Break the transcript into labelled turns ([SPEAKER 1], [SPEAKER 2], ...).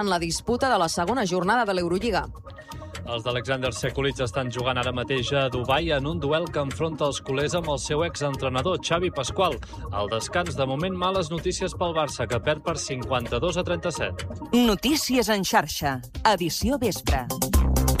[SPEAKER 1] en la disputa de la segona jornada de l'Eurolliga.
[SPEAKER 2] Els d'Alexander Sekulic estan jugant ara mateix a Dubai en un duel que enfronta els culers amb el seu exentrenador, Xavi Pasqual. Al descans, de moment, males notícies pel Barça, que perd per 52-37.
[SPEAKER 3] Notícies en xarxa, edició vespre.